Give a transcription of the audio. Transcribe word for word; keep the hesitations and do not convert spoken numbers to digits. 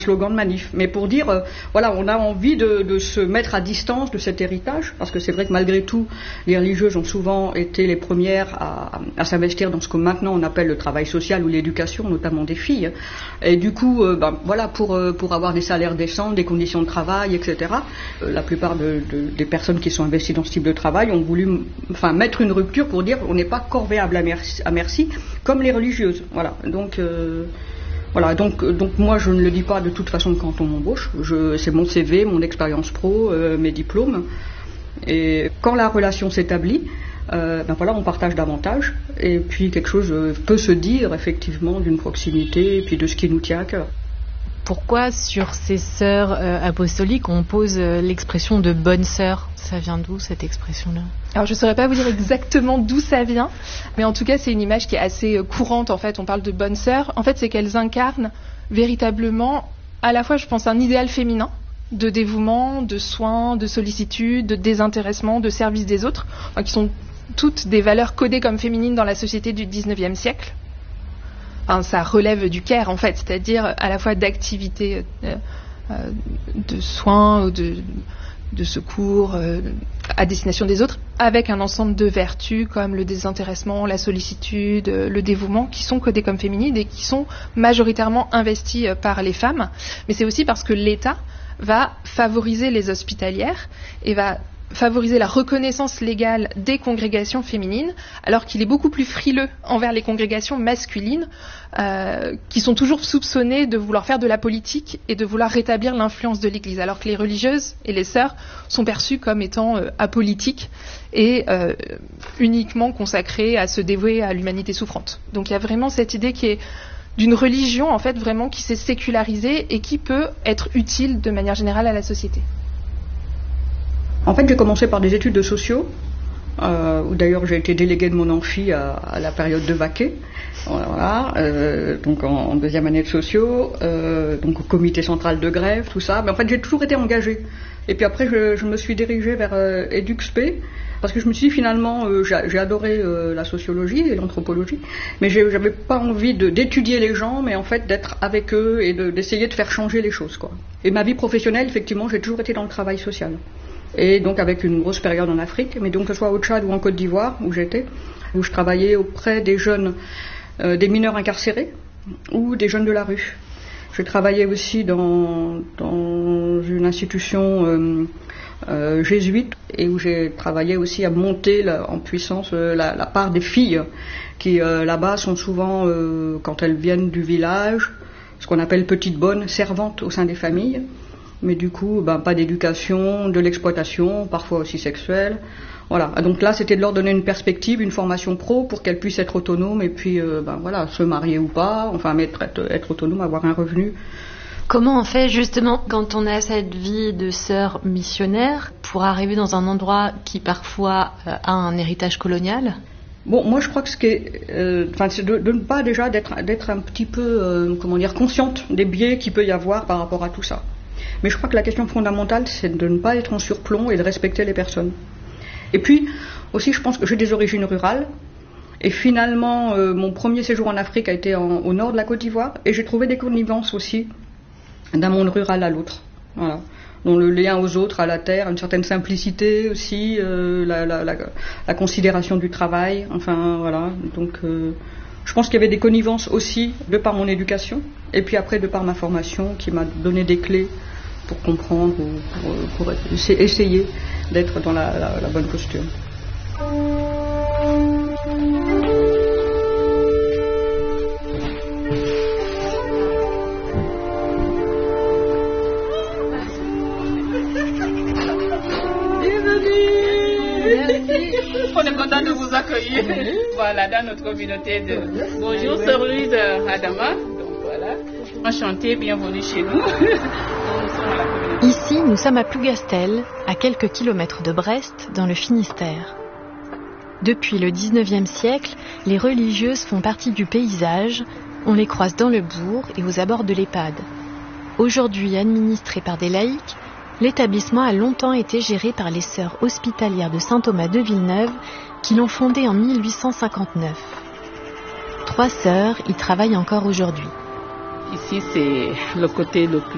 Slogan de manif, mais pour dire, euh, voilà, on a envie de, de se mettre à distance de cet héritage, parce que c'est vrai que malgré tout, les religieuses ont souvent été les premières à, à s'investir dans ce que maintenant on appelle le travail social ou l'éducation, notamment des filles. Et du coup, euh, ben, voilà, pour, euh, pour avoir des salaires décents, des conditions de travail, et cetera, euh, la plupart de, de, des personnes qui sont investies dans ce type de travail ont voulu, enfin, mettre une rupture pour dire on n'est pas corvéable à merci, à merci, comme les religieuses. Voilà, donc... Euh, Voilà, donc, donc moi je ne le dis pas de toute façon quand on m'embauche, je, c'est mon C V, mon expérience pro, euh, mes diplômes, et quand la relation s'établit, euh, ben voilà, on partage davantage, et puis quelque chose peut se dire effectivement d'une proximité, et puis de ce qui nous tient à cœur. Pourquoi sur ces sœurs euh, apostoliques on pose euh, l'expression de bonne sœur? Ça vient d'où cette expression-là? Alors je ne saurais pas vous dire exactement d'où ça vient, mais en tout cas c'est une image qui est assez euh, courante en fait. On parle de bonnes sœurs. En fait c'est qu'elles incarnent véritablement à la fois je pense un idéal féminin de dévouement, de soin, de sollicitude, de désintéressement, de service des autres, enfin, qui sont toutes des valeurs codées comme féminines dans la société du dix-neuvième siècle. Enfin, ça relève du care en fait, c'est-à-dire à la fois d'activité euh, euh, de soins ou de, de secours euh, à destination des autres, avec un ensemble de vertus comme le désintéressement, la sollicitude, euh, le dévouement, qui sont codées comme féminines et qui sont majoritairement investies euh, par les femmes. Mais c'est aussi parce que l'État va favoriser les hospitalières et va favoriser la reconnaissance légale des congrégations féminines, alors qu'il est beaucoup plus frileux envers les congrégations masculines, euh, qui sont toujours soupçonnées de vouloir faire de la politique et de vouloir rétablir l'influence de l'Église, alors que les religieuses et les sœurs sont perçues comme étant euh, apolitiques et euh, uniquement consacrées à se dévouer à l'humanité souffrante. Donc il y a vraiment cette idée qui est d'une religion en fait vraiment qui s'est sécularisée et qui peut être utile de manière générale à la société. En fait, j'ai commencé par des études de sociaux, euh, où d'ailleurs j'ai été déléguée de mon amphi à, à la période de Vaquet, voilà, euh, donc en, en deuxième année de sociaux, euh, donc au comité central de grève, tout ça. Mais en fait, j'ai toujours été engagée. Et puis après, je, je me suis dirigée vers euh, EduxP, parce que je me suis dit finalement, euh, j'ai, j'ai adoré euh, la sociologie et l'anthropologie, mais j'ai, j'avais pas envie de, d'étudier les gens, mais en fait d'être avec eux et de, d'essayer de faire changer les choses, quoi. Et ma vie professionnelle, effectivement, j'ai toujours été dans le travail social. Et donc avec une grosse période en Afrique, mais donc que ce soit au Tchad ou en Côte d'Ivoire, où j'étais, où je travaillais auprès des jeunes, euh, des mineurs incarcérés, ou des jeunes de la rue. J'ai travaillé aussi dans, dans une institution euh, euh, jésuite, et où j'ai travaillé aussi à monter la, en puissance euh, la, la part des filles, qui euh, là-bas sont souvent, euh, quand elles viennent du village, ce qu'on appelle petites bonnes, servantes au sein des familles. Mais du coup, ben, pas d'éducation, de l'exploitation, parfois aussi sexuelle. Voilà. Donc là, c'était de leur donner une perspective, une formation pro pour qu'elles puissent être autonomes et puis, euh, ben voilà, se marier ou pas, enfin, être, être autonome, avoir un revenu. Comment on fait justement quand on a cette vie de sœur missionnaire pour arriver dans un endroit qui parfois euh, a un héritage colonial ? Bon, moi je crois que ce qui est, euh, enfin, c'est de, de ne pas déjà d'être, d'être un petit peu, euh, comment dire, consciente des biais qu'il peut y avoir par rapport à tout ça. Mais je crois que la question fondamentale, c'est de ne pas être en surplomb et de respecter les personnes. Et puis, aussi, je pense que j'ai des origines rurales. Et finalement, euh, mon premier séjour en Afrique a été en, au nord de la Côte d'Ivoire. Et j'ai trouvé des connivences aussi d'un monde rural à l'autre. Voilà. Donc le lien aux autres, à la terre, une certaine simplicité aussi, euh, la, la, la, la considération du travail. Enfin, voilà. Donc, euh, je pense qu'il y avait des connivences aussi, de par mon éducation. Et puis après, de par ma formation, qui m'a donné des clés pour comprendre ou pour, pour essayer d'être dans la, la, la bonne posture. On est content de vous accueillir. Voilà, dans notre communauté de bonjour, sœur Louise Adama. Donc voilà, enchantée, bienvenue chez nous. Ici, nous sommes à Plougastel, à quelques kilomètres de Brest, dans le Finistère. Depuis le dix-neuvième siècle, les religieuses font partie du paysage. On les croise dans le bourg et aux abords de l'EHPAD. Aujourd'hui administré par des laïcs, l'établissement a longtemps été géré par les sœurs hospitalières de Saint-Thomas de Villeneuve qui l'ont fondé en mille huit cent cinquante-neuf. Trois sœurs y travaillent encore aujourd'hui. Ici, c'est le côté le plus